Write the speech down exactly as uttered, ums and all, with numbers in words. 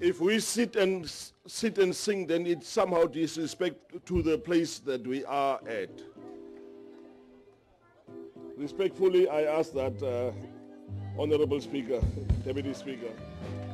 If we sit and s- sit and sing, then it's somehow disrespect to the place that we are at. Respectfully, I ask that, uh, Honorable Speaker, Deputy Speaker.